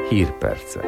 Hírpercek.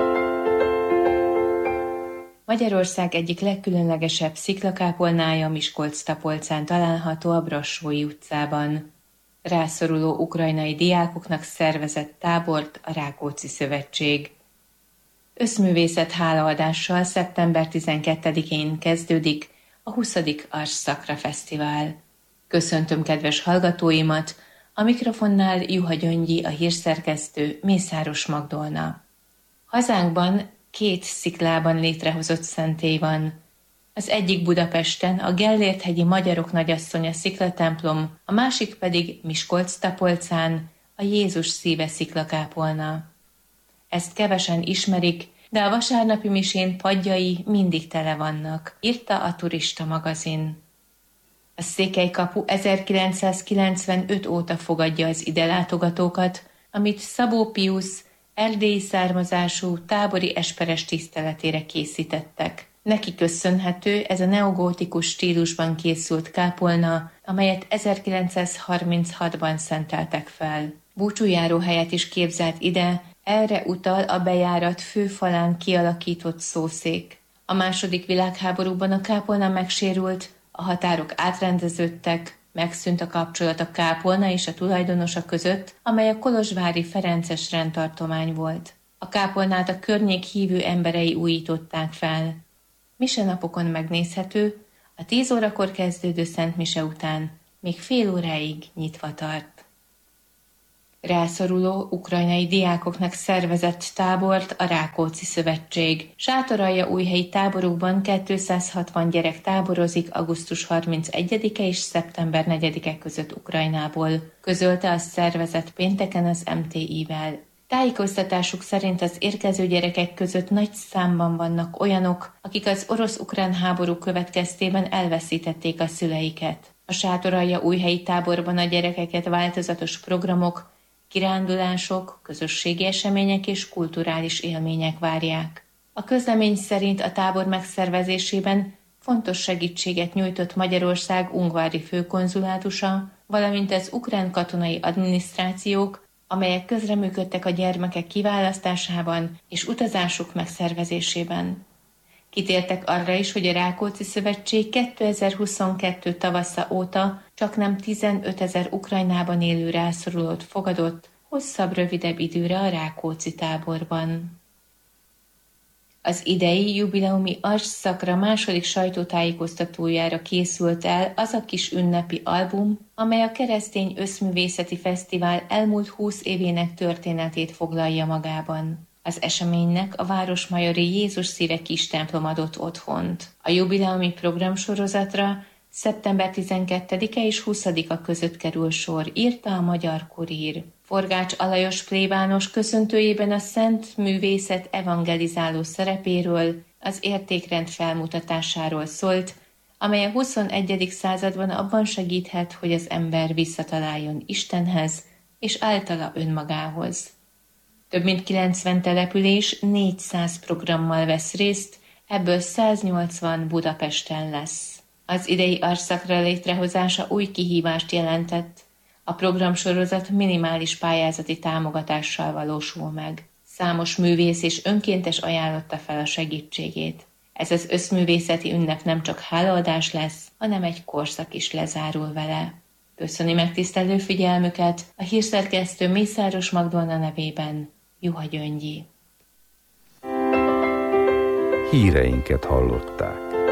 Magyarország egyik legkülönlegesebb sziklakápolnája Miskolc-Tapolcán található a Brassói utcában. Rászoruló ukrajnai diákoknak szervezett tábort a Rákóczi Szövetség. Összművészet hálaadással szeptember 12-én kezdődik a 20. Ars Sacra Fesztivál. Köszöntöm kedves hallgatóimat, a mikrofonnál Juha Gyöngyi, a hírszerkesztő, Mészáros Magdolna. Hazánkban 2 sziklában létrehozott szentély van. Az egyik Budapesten a Gellért-hegyi Magyarok Nagyasszonya sziklatemplom, a másik pedig Miskolc-Tapolcán a Jézus Szíve sziklakápolna. Ezt kevesen ismerik, de a vasárnapi misén padjai mindig tele vannak, írta a Turista magazin. A Székelykapu 1995 óta fogadja az ide látogatókat, amit Szabó Piusz erdélyi származású tábori esperes tiszteletére készítettek. Neki köszönhető ez a neogótikus stílusban készült kápolna, amelyet 1936-ban szenteltek fel. Búcsújáró helyet is képzelt ide, erre utal a bejárat főfalán kialakított szószék. A II. Világháborúban a kápolna megsérült, a határok átrendeződtek, megszűnt a kapcsolat a kápolna és a tulajdonosa között, amely a kolozsvári ferences rendtartomány volt. A kápolnát a környék hívő emberei újították fel. Misenapokon megnézhető, a 10 órakor kezdődő szentmise után még fél óráig nyitva tart. Rászoruló ukrajnai diákoknak szervezett tábort a Rákóczi Szövetség. Sátoraljaújhelyi táborukban 260 gyerek táborozik augusztus 31-e és szeptember 4-e között Ukrajnából, közölte a szervezet pénteken az MTI-vel. Tájékoztatásuk szerint az érkező gyerekek között nagy számban vannak olyanok, akik az orosz-ukrán háború következtében elveszítették a szüleiket. A sátoraljaújhelyi táborban a gyerekeket változatos programok, kirándulások, közösségi események és kulturális élmények várják. A közlemény szerint a tábor megszervezésében fontos segítséget nyújtott Magyarország ungvári főkonzulátusa, valamint az ukrán katonai adminisztrációk, amelyek közreműködtek a gyermekek kiválasztásában és utazásuk megszervezésében. Kitértek arra is, hogy a Rákóczi Szövetség 2022 tavasza óta csaknem 15 000 Ukrajnában élő rászorulót fogadott, hosszabb-rövidebb időre a Rákóczi táborban. Az idei jubileumi Ars Sacra második sajtótájékoztatójára készült el az a kis ünnepi album, amely a Keresztény Összművészeti Fesztivál elmúlt 20 évének történetét foglalja magában. Az eseménynek a városmajori Jézus Szíve kis templom adott otthont. A jubileumi programsorozatra szeptember 12-e és 20-a között kerül sor, írta a Magyar Kurír. Forgács Alajos plébános köszöntőjében a szent művészet evangelizáló szerepéről, az értékrend felmutatásáról szólt, amely a 21. században abban segíthet, hogy az ember visszataláljon Istenhez és általa önmagához. Több mint 90 település 400 programmal vesz részt, ebből 180 Budapesten lesz. Az idei Ars Sacra létrehozása új kihívást jelentett. A programsorozat minimális pályázati támogatással valósul meg. Számos művész és önkéntes ajánlotta fel a segítségét. Ez az összművészeti ünnep nem csak hálaadás lesz, hanem egy korszak is lezárul vele. Köszöni megtisztelő figyelmüket a hírszerkesztő Mészáros Magdolna nevében, Juha Gyöngyi. Híreinket hallották.